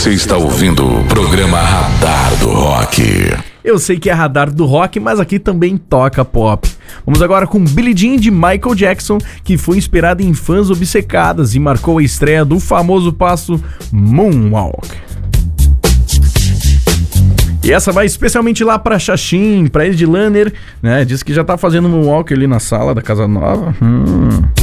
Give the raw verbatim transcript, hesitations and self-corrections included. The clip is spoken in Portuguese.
Você está ouvindo o programa Radar do Rock. Eu sei que é Radar do Rock, mas aqui também toca pop. Vamos agora com Billie Jean de Michael Jackson, que foi inspirada em fãs obcecadas e marcou a estreia do famoso passo Moonwalk. E essa vai especialmente lá pra Xaxim, pra Ed Lanner, né? Diz que já tá fazendo Moonwalk ali na sala da casa nova. Hum...